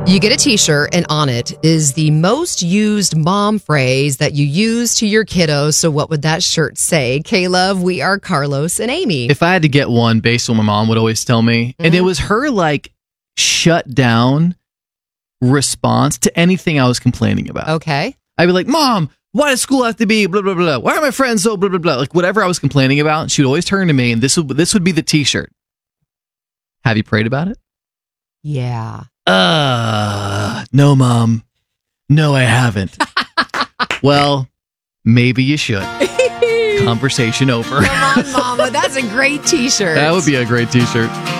You get a t-shirt, and on it is the most used mom phrase that you use to your kiddos. So what would that shirt say? K-Love, we are Carlos and Amy. If I had to get one based on what my mom would always tell me, and it was her like shut down response to anything I was complaining about. Okay. I'd be like, Mom, why does school have to be blah, blah, blah? Why are my friends so blah, blah, blah? Like whatever I was complaining about, she would always turn to me, and this would be the t-shirt. Have you prayed about it? Yeah. No, Mom. No, I haven't. Well, maybe you should. Conversation over. Come on, Mama. That's a great t-shirt. That would be a great t-shirt.